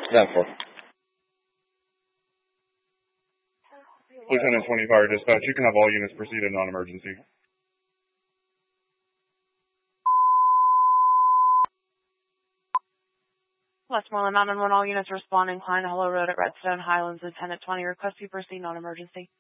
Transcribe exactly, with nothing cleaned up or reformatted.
ten four. Lieutenant twenty Fire Dispatch, you can have all units proceed in non-emergency. Westmoreland nine one one, all units responding. Klein Hollow Road at Redstone Highlands. Lieutenant twenty, request you proceed non-emergency.